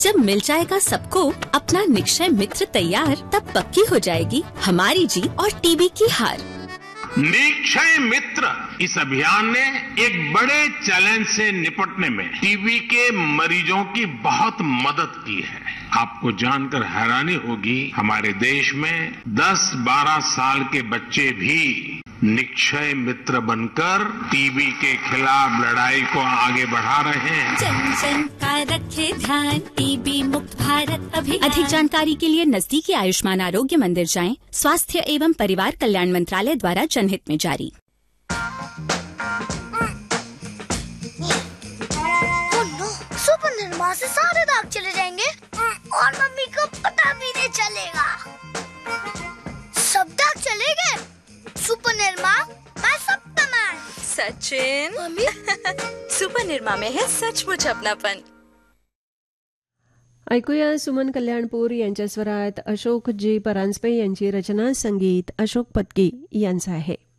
जब मिल जाएगा सबको अपना निक्षय मित्र तैयार, तब पक्की हो जाएगी हमारी जीत और टीबी की हार। निक्षय मित्र इस अभियान ने एक बड़े चैलेंज से निपटने में टीबी के मरीजों की बहुत मदद की है। आपको जानकर हैरानी होगी, हमारे देश में 10-12 साल के बच्चे भी निक्षय मित्र बनकर टीबी के खिलाफ लड़ाई को आगे बढ़ा रहे हैं। जन जन का रखे ध्यान, टीबी मुक्त भारत अभियान। अधिक जानकारी के लिए नजदीकी आयुष्मान आरोग्य मंदिर जाएं। स्वास्थ्य एवं परिवार कल्याण मंत्रालय द्वारा जनहित में जारी। सुपर निर्मा से सारे दाग चले जाएंगे और मम्मी को पता भी नहीं चलेगा। सब दाग चले गए। सुपर निर्मा मैं Superman. Sachin mummy super Nirma में है सचमुच अपनापन। ऐकूया सुमन कल्याणपूर यांच्या स्वरात अशोक जी परांजपे यांची रचना, संगीत अशोक पत्की यांचं आहे.